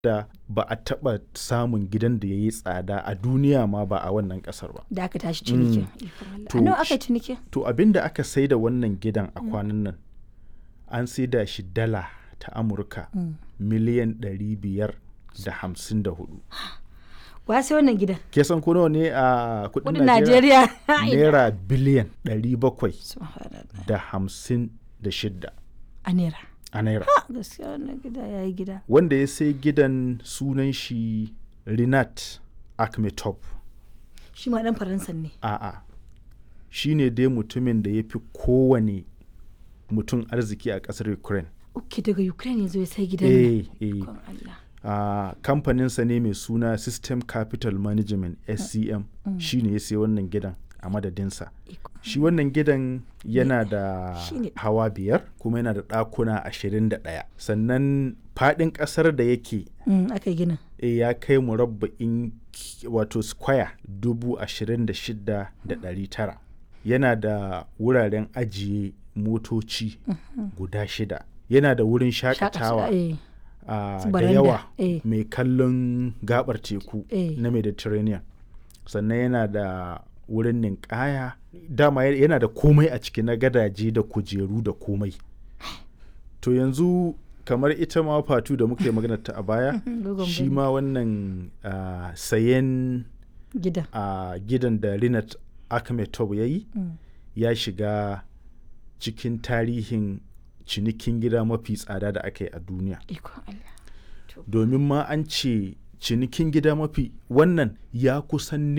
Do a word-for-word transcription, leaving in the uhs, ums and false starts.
da ba a taɓa samun gidan da ya yi tsada a duniya ma ba a wannan ƙasar ba. Da aka tashi cinikin. Mm. A nawa aka cinikin? To abin da aka sai da wannan gidan a kwanan nan an sai da shi dala ta Amurka mm. miliyan ɗari biyar da hamsin da hudu. Wa sai wannan gidan? Ke san ko nawa ne a kudin Najeriya? Naira biliyan ɗari bakwai da hamsin da shida. A naira? A naira. Ha, gaskiya wannan gida ya yi gida. Wanda ya sai gidan sunan shi Rinat Akhmetov. Shi ma ɗan Faransa ne? A'a. Shi ne dai mutumin da ya fi kowane mutum arziki a ƙasar Ukraine. Ok, daga Ukraine ya zo ya sai gidan eh, eh. Allah. Uh, kamfaninsa ne mai suna System Capital Management S C M mm. shi ne ya sai wannan gidan a madadinsa. Shi wannan gidan yana da hawa biyar kuma yana da ɗakuna ashirin da ɗaya. Sannan faɗin ƙasar da yake mm, aka gina e, ya kai murabba'in wato square dubu ashirin da shida da ɗari tara. Yana da wuraren ajiye motoci mm-hmm. guda shida. Yana da wurin shakatawa. Uh, da yawa eh. mai kallon gabar teku eh. na Mediterranean. Sannan yana da wurin ninkaya, dama yana da komai a ciki na gadaje da kujeru da komai. To yanzu kamar ita ma Fatu da muka yi magana ta a baya shi ma wannan uh, sayen gidan uh, gidan da Rinat Akhmetov ya yi mm. ya shiga cikin tarihin cinikin gida mafi tsada da aka yi a duniya. Domin ma an ce cinikin gida mafi wannan ya kusan